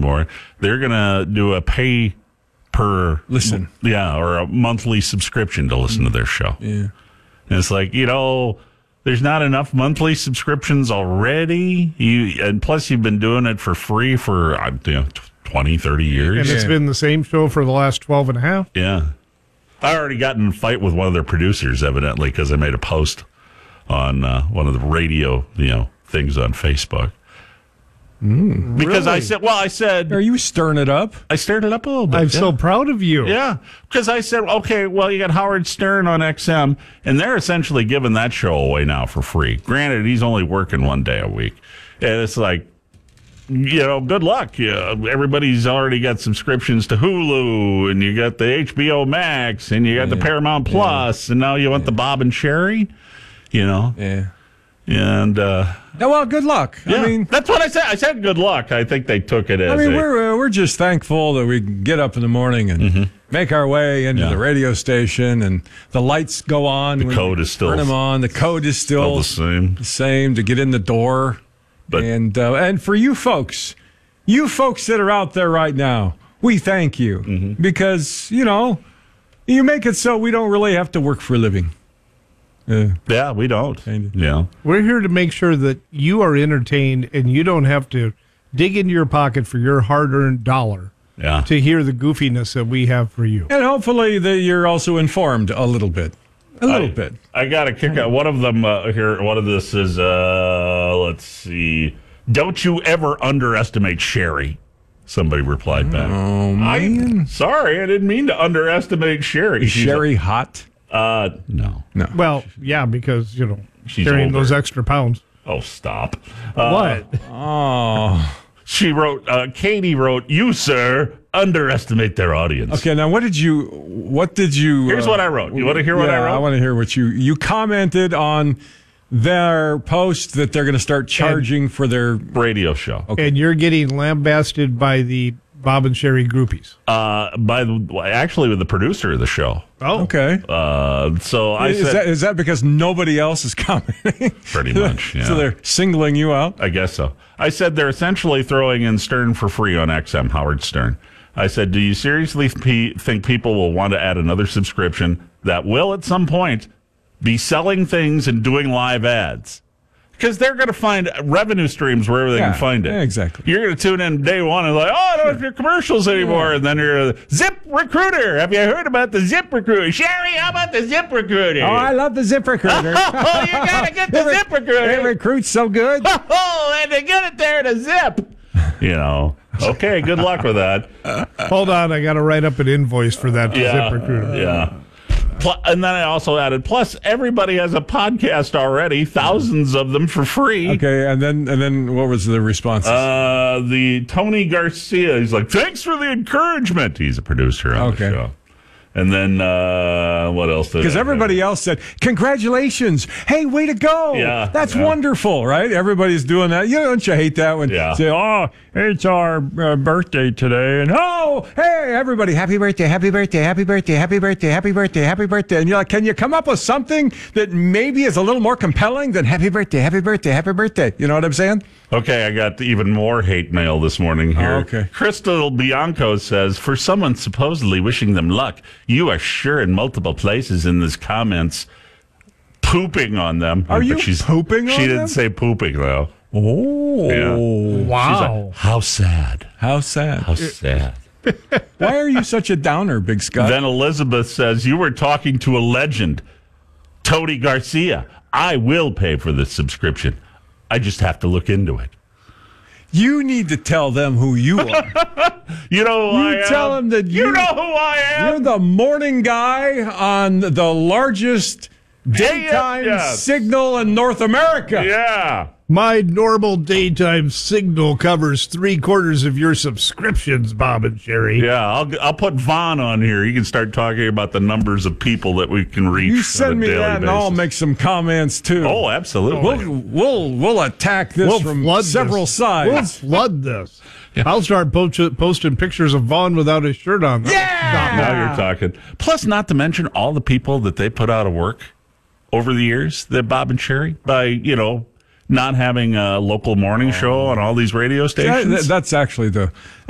anymore. They're going to do a pay per listen. Yeah, or a monthly subscription to listen to their show. Yeah. And it's like, there's not enough monthly subscriptions already. And plus you've been doing it for free for 20, 30 years. And it's been the same show for the last 12 and a half. Yeah. I already got in a fight with one of their producers, evidently, because I made a post on one of the radio, things on Facebook. Because really? I said... Are you stirring it up? I stirred it up a little bit. I'm so proud of you. Yeah, because I said, okay, well, you got Howard Stern on XM, and they're essentially giving that show away now for free. Granted, he's only working one day a week. And it's like, good luck. Everybody's already got subscriptions to Hulu, and you got the HBO Max, and you got the Paramount Plus, and now you want the Bob and Sherry, Yeah. And well, good luck. yeah, I mean, that's what I said. I said good luck. I think they took it as. We're just thankful that we get up in the morning and make our way into the radio station, and the lights go on. The code is still turn them on. The code is still the same to get in the door. But and for you folks that are out there right now, we thank you because you make it so we don't really have to work for a living. Yeah, we don't. Yeah. We're here to make sure that you are entertained and you don't have to dig into your pocket for your hard-earned dollar to hear the goofiness that we have for you. And hopefully that you're also informed a little bit. I got a kick out. One of them here, one of this is, let's see. Don't you ever underestimate Sherry. Somebody replied back. Oh, man. Sorry, I didn't mean to underestimate Sherry. Is Sherry hot? No. Well, yeah, because, She's carrying older. those extra pounds. Oh, stop. What? Oh. She wrote, Katie wrote, you, sir, underestimate their audience. Okay, now what did you... Here's what I wrote. You want to hear what I wrote? I want to hear what you commented on their post that they're going to start charging for their radio show. Okay. And you're getting lambasted by the Bob and Sherry groupies. Actually with the producer of the show. Oh. Okay. So I said... Is that because nobody else is commenting? Pretty much, yeah. So they're singling you out? I guess so. I said they're essentially throwing in Stern for free on XM, Howard Stern. I said, do you seriously think people will want to add another subscription that will at some point be selling things and doing live ads? Because they're going to find revenue streams wherever they can find it. Exactly. You're going to tune in day one and I don't have your commercials anymore. Yeah. And then you're Zip Recruiter. Have you heard about the Zip Recruiter? Sherry, how about the Zip Recruiter? Oh, I love the Zip Recruiter. Oh, you got to get the Zip Recruiter. It recruits so good. Oh, and they get it there to Zip. Okay, good luck with that. Hold on, I got to write up an invoice for that Zip Recruiter. Yeah. And then I also added, plus everybody has a podcast already, thousands of them for free. Okay, and then what was the response? The Tony Garcia, he's like, thanks for the encouragement. He's a producer on the show. And then what else? Because everybody else said, congratulations. Hey, way to go. Yeah, That's wonderful, right? Everybody's doing that. Don't you hate that when say, oh, it's our birthday today. And, oh, hey, everybody, happy birthday, happy birthday, happy birthday, happy birthday, happy birthday, happy birthday. And you're like, can you come up with something that maybe is a little more compelling than happy birthday, happy birthday, happy birthday? You know what I'm saying? Okay, I got even more hate mail this morning here. Oh, okay. Crystal Bianco says, for someone supposedly wishing them luck, you are sure in multiple places in these comments pooping on them. Are you pooping on them? She didn't say pooping, though. Oh. Yeah. Wow. She's like, how sad. How sad. How sad. Why are you such a downer, Big Scott? Then Elizabeth says, you were talking to a legend, Tony Garcia. I will pay for this subscription. I just have to look into it. You need to tell them who you are. You know who I am. You tell them that you know who I am. You're the morning guy on the largest daytime signal in North America. Yeah. My normal daytime signal covers 3/4 of your subscriptions, Bob and Sherry. Yeah, I'll put Vaughn on here. You can start talking about the numbers of people that we can reach. You send me that, and I'll basis. make some comments too. Oh, absolutely. We'll attack this from several sides. We'll flood this. Yeah. I'll start posting pictures of Vaughn without his shirt on. Yeah! Now you're talking. Plus, not to mention all the people that they put out of work over the years, that Bob and Sherry, by, not having a local morning show on all these radio stations. That's actually